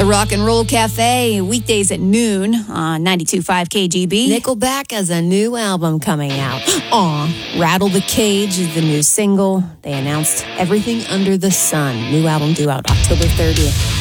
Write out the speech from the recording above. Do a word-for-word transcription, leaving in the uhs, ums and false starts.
The Rock and Roll Cafe, weekdays at noon on ninety-two point five K G B. Nickelback has a new album coming out. Aw, Rattle the Cage is the new single. They announced Everything Under the Sun. New album due out October thirtieth.